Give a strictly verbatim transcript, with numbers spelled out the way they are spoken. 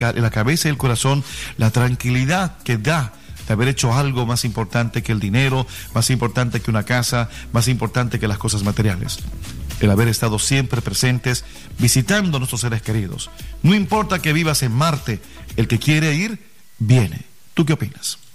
en la cabeza y el corazón la tranquilidad que da de haber hecho algo más importante que el dinero, más importante que una casa, más importante que las cosas materiales. El haber estado siempre presentes, visitando a nuestros seres queridos. No importa que vivas en Marte, el que quiere ir, viene. ¿Tú qué opinas?